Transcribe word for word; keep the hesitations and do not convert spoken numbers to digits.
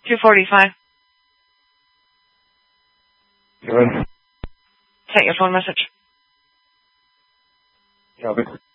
two forty-five. You ready? Take your phone message. Copy.